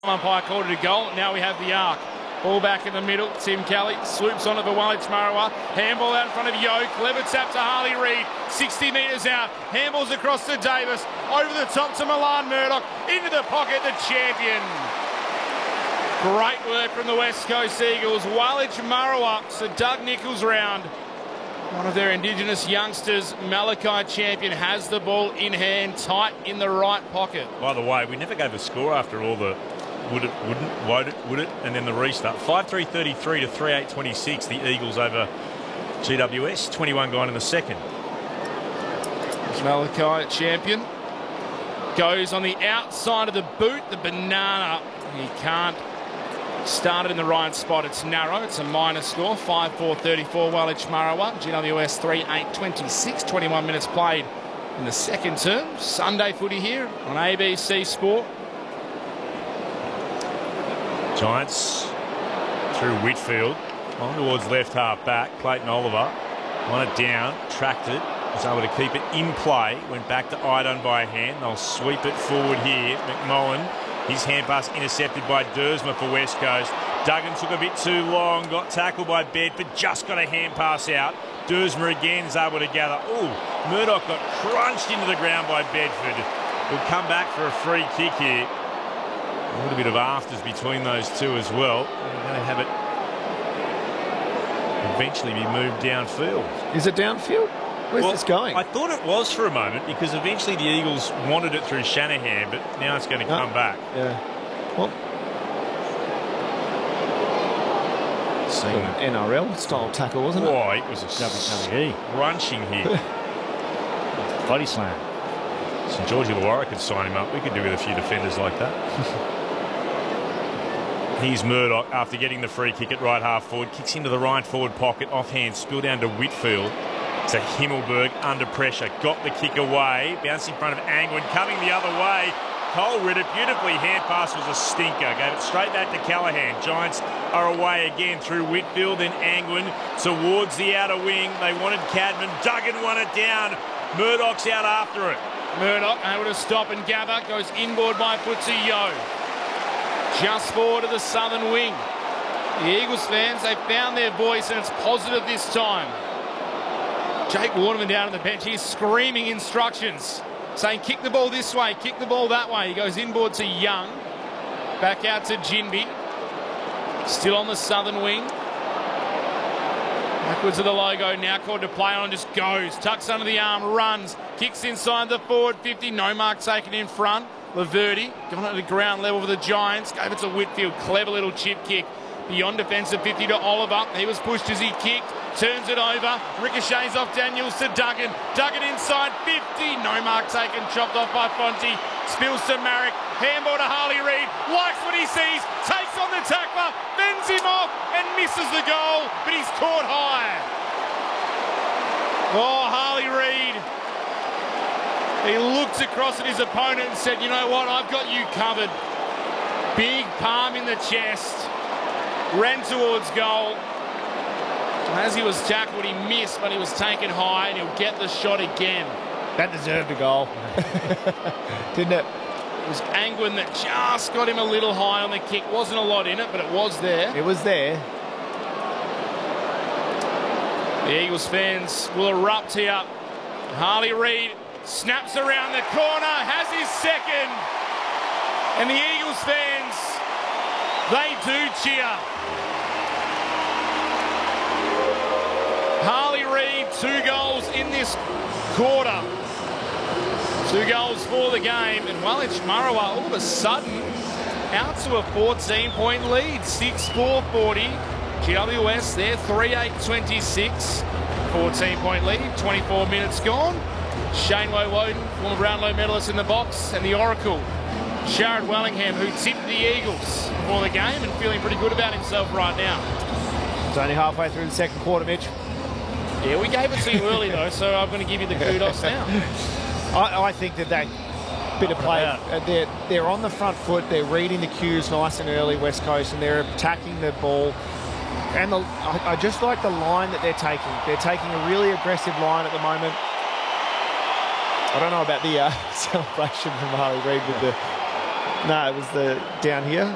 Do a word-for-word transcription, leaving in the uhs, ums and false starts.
Umpire called it a goal. Now we have the arc. Ball back in the middle. Tim Kelly swoops on it for Wallich Marawa. Handball out in front of Yo. Clever tap to Harley Reid. sixty metres out. Handballs across to Davis. Over the top to Milan Murdoch. Into the pocket, the champion. Great work from the West Coast Eagles. Wallich Marawa. So Doug Nichols round. One of their Indigenous youngsters, Malachi Champion, has the ball in hand, tight in the right pocket. By the way, we never gave a score after all the would it, wouldn't, would it, would it, and then the restart. five three thirty-three to three eight twenty-six, the Eagles over G W S, twenty-one gone in the second. Malachi Champion goes on the outside of the boot, the banana. He can't start it in the right spot. It's narrow. It's a minor score. five four thirty-four, Wallich Marawa. G W S three eight twenty-six. twenty-one minutes played in the second term. Sunday footy here on A B C Sport. Giants through Whitfield. On towards left half back. Clayton Oliver on it down. Tracked it. Was able to keep it in play. Went back to Idun by hand. They'll sweep it forward here. McMullen. His hand pass intercepted by Dersma for West Coast. Duggan took a bit too long, got tackled by Bedford, just got a hand pass out. Dersma again is able to gather. Ooh, Murdoch got crunched into the ground by Bedford. Will come back for a free kick here. A little bit of afters between those two as well. They're going to have it eventually be moved downfield. Is it downfield? Where's well, this going? I thought it was for a moment because eventually the Eagles wanted it through Shanahan, but now it's going to come oh, back. Yeah. Well, an N R L style tackle, wasn't it? Oh, it was a W W E crunching here. Body slam. St George Illawarra could sign him up. We could do with a few defenders like that. Here's Murdoch after getting the free kick at right half forward. Kicks into the right forward pocket. Offhand spill down to Whitfield. To Himmelberg under pressure. Got the kick away. Bounced in front of Angwin. Coming the other way. Cole read it beautifully. Hand pass was a stinker. Gave it straight back to Callaghan. Giants are away again through Whitfield. Then Angwin towards the outer wing. They wanted Cadman. Duggan won it down. Murdoch's out after it. Murdoch able to stop and gather. Goes inboard by foot to Yo. Just forward to the southern wing. The Eagles fans, they found their voice and it's positive this time. Jake Waterman down on the bench. He's screaming instructions, saying kick the ball this way, kick the ball that way. He goes inboard to Young. Back out to Jinby. Still on the southern wing. Backwards of the logo, now called to play on, just goes. Tucks under the arm, runs. Kicks inside the forward fifty. No mark taken in front. Laverty gone at the ground level for the Giants. Gave it to Whitfield. Clever little chip kick. Beyond defensive fifty to Oliver. He was pushed as he kicked. Turns it over. Ricochets off Daniels to Duggan. Duggan inside fifty. No mark taken. Chopped off by Fonte. Spills to Marek. Handball to Harley Reid. Likes what he sees. Takes on the tackler. Bends him off and misses the goal. But he's caught high. Oh, Harley Reid. He looked across at his opponent and said, you know what, I've got you covered. Big palm in the chest. Ran towards goal. As he was tackled, he missed, but he was taken high, and he'll get the shot again. That deserved a goal. Didn't it? It was Angwin that just got him a little high on the kick. Wasn't a lot in it, but it was there. It was there. The Eagles fans will erupt here. Harley Reid snaps around the corner, has his second. And the Eagles fans, they do cheer. Harley Reid, two goals in this quarter. Two goals for the game. And Wallich Marawa all of a sudden out to a fourteen point lead. six four forty. G W S there, three eight twenty-six. fourteen point lead, twenty-four minutes gone. Shane Woden, former Brownlow medalist in the box, and the Oracle, Sharrod Wellingham, who tipped the Eagles before the game and feeling pretty good about himself right now. It's only halfway through the second quarter, Mitch. Yeah, we gave it to you early, though, so I'm going to give you the kudos now. I, I think that that bit of play, uh, they're, they're on the front foot, they're reading the cues nice and early, West Coast, and they're attacking the ball. And the, I, I just like the line that they're taking. They're taking a really aggressive line at the moment. I don't know about the uh, celebration from Harley Reid with the... No, it was the down here.